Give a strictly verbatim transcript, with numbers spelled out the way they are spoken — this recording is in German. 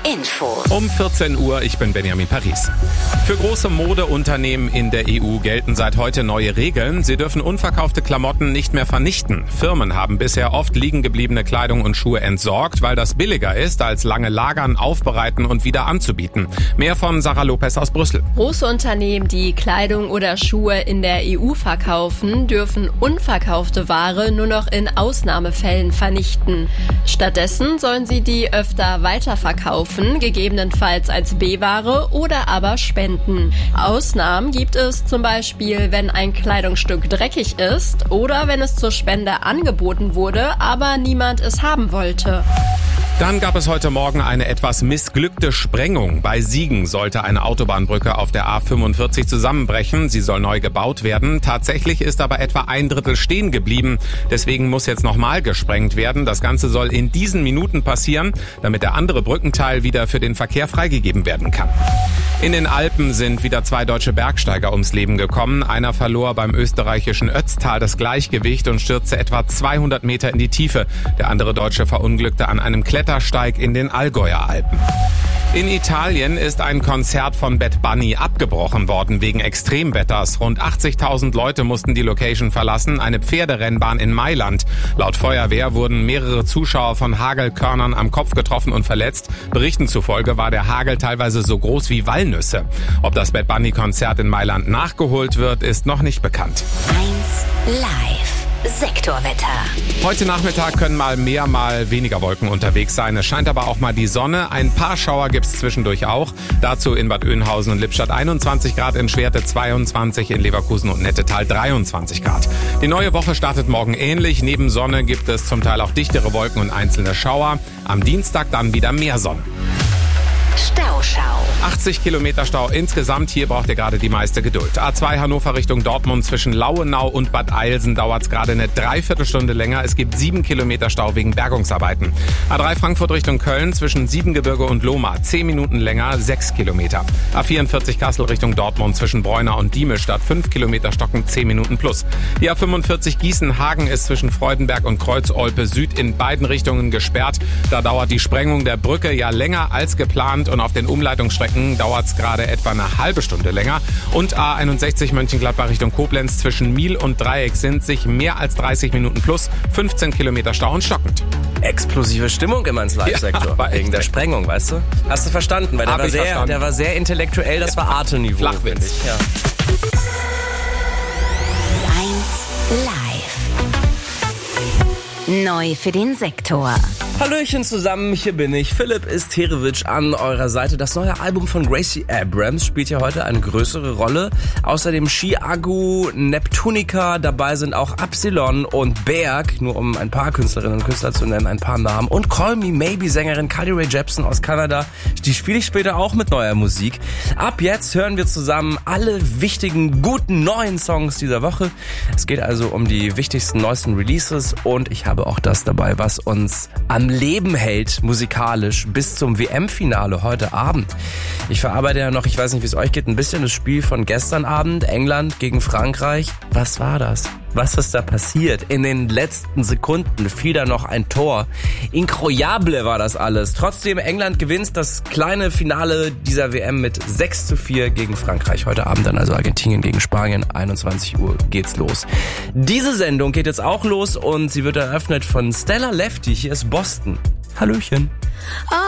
Info. Um vierzehn Uhr, ich bin Benjamin Paris. Für große Modeunternehmen in der E U gelten seit heute neue Regeln. Sie dürfen unverkaufte Klamotten nicht mehr vernichten. Firmen haben bisher oft liegen gebliebene Kleidung und Schuhe entsorgt, weil das billiger ist, als lange lagern, aufbereiten und wieder anzubieten. Mehr von Sarah Lopez aus Brüssel. Große Unternehmen, die Kleidung oder Schuhe in der E U verkaufen, dürfen unverkaufte Ware nur noch in Ausnahmefällen vernichten. Stattdessen sollen sie die öfter weiterverkaufen, gegebenenfalls als B-Ware oder aber spenden. Ausnahmen gibt es zum Beispiel, wenn ein Kleidungsstück dreckig ist oder wenn es zur Spende angeboten wurde, aber niemand es haben wollte. Dann gab es heute Morgen eine etwas missglückte Sprengung. Bei Siegen sollte eine Autobahnbrücke auf der A fünfundvierzig zusammenbrechen. Sie soll neu gebaut werden. Tatsächlich ist aber etwa ein Drittel stehen geblieben. Deswegen muss jetzt nochmal gesprengt werden. Das Ganze soll in diesen Minuten passieren, damit der andere Brückenteil wieder für den Verkehr freigegeben werden kann. In den Alpen sind wieder zwei deutsche Bergsteiger ums Leben gekommen. Einer verlor beim österreichischen Ötztal das Gleichgewicht und stürzte etwa zweihundert Meter in die Tiefe. Der andere Deutsche verunglückte an einem Klettersteig in den Allgäuer Alpen. In Italien ist ein Konzert von Bad Bunny abgebrochen worden wegen Extremwetters. Rund achtzigtausend Leute mussten die Location verlassen, eine Pferderennbahn in Mailand. Laut Feuerwehr wurden mehrere Zuschauer von Hagelkörnern am Kopf getroffen und verletzt. Berichten zufolge war der Hagel teilweise so groß wie Walnüsse. Ob das Bad Bunny-Konzert in Mailand nachgeholt wird, ist noch nicht bekannt. eins Live. Sektorwetter. Heute Nachmittag können mal mehr, mal weniger Wolken unterwegs sein. Es scheint aber auch mal die Sonne. Ein paar Schauer gibt's zwischendurch auch. Dazu in Bad Oeynhausen und Lippstadt einundzwanzig Grad, in Schwerte zweiundzwanzig, in Leverkusen und Nettetal dreiundzwanzig Grad. Die neue Woche startet morgen ähnlich. Neben Sonne gibt es zum Teil auch dichtere Wolken und einzelne Schauer. Am Dienstag dann wieder mehr Sonne. Stauschau. achtzig Kilometer Stau insgesamt. Hier braucht ihr gerade die meiste Geduld. A zwei Hannover Richtung Dortmund zwischen Lauenau und Bad Eilsen dauert es gerade eine Dreiviertelstunde länger. Es gibt sieben Kilometer Stau wegen Bergungsarbeiten. A drei Frankfurt Richtung Köln zwischen Siebengebirge und Lohmar zehn Minuten länger, sechs Kilometer. A vierundvierzig Kassel Richtung Dortmund zwischen Bräuner und Diemestadt fünf Kilometer Stocken, zehn Minuten plus. Die A fünfundvierzig Gießen-Hagen ist zwischen Freudenberg und Kreuzolpe Süd in beiden Richtungen gesperrt. Da dauert die Sprengung der Brücke ja länger als geplant und auf den Umleitungsstrecken dauert es gerade etwa eine halbe Stunde länger. Und A einundsechzig Mönchengladbach Richtung Koblenz zwischen Miel und Dreieck sind sich mehr als dreißig Minuten plus, fünfzehn Kilometer Stau und stockend. Explosive Stimmung immer ins Live-Sektor. Ja, wegen der Sprengung, weißt du? Hast du verstanden? Weil der, war sehr, verstanden. der war sehr intellektuell, das ja. war Arte-Niveau. Flachwitz. Ja. eins Live. Neu für den Sektor. Hallöchen zusammen, hier bin ich. Philipp Isterewitsch an eurer Seite. Das neue Album von Gracie Abrams spielt ja heute eine größere Rolle. Außerdem Chiago, Neptunica, dabei sind auch Absilon und Berg, nur um ein paar Künstlerinnen und Künstler zu nennen, ein paar Namen. Und Call Me Maybe, Sängerin Carly Rae Jepsen aus Kanada. Die spiele ich später auch mit neuer Musik. Ab jetzt hören wir zusammen alle wichtigen, guten, neuen Songs dieser Woche. Es geht also um die wichtigsten, neuesten Releases und ich habe auch das dabei, was uns am Leben hält, musikalisch, bis zum W M-Finale heute Abend. Ich verarbeite ja noch, ich weiß nicht, wie es euch geht, ein bisschen das Spiel von gestern Abend, England gegen Frankreich. Was war das? Was ist da passiert? In den letzten Sekunden fiel da noch ein Tor. Incroyable war das alles. Trotzdem, England gewinnt das kleine Finale dieser W M mit sechs zu vier gegen Frankreich. Heute Abend dann also Argentinien gegen Spanien. einundzwanzig Uhr geht's los. Diese Sendung geht jetzt auch los und sie wird eröffnet von Stella Lefty. Hier ist Boston. Hallöchen.